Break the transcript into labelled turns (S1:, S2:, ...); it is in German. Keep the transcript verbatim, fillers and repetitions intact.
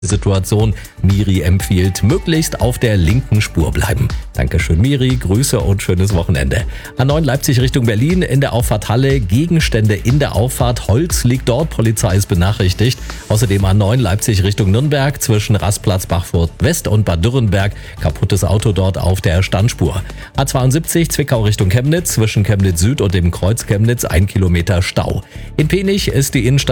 S1: Situation. Miri empfiehlt, möglichst auf der linken Spur bleiben. Dankeschön Miri, Grüße und schönes Wochenende. A neun Leipzig Richtung Berlin, in der Auffahrt Halle, Gegenstände in der Auffahrt, Holz liegt dort, Polizei ist benachrichtigt. Außerdem A neun Leipzig Richtung Nürnberg, zwischen Rastplatz Bachfurt West und Bad Dürrenberg, kaputtes Auto dort auf der Standspur. A zweiundsiebzig Zwickau Richtung Chemnitz, zwischen Chemnitz Süd und dem Kreuz Chemnitz, ein Kilometer Stau. In Penich ist die Innenstadt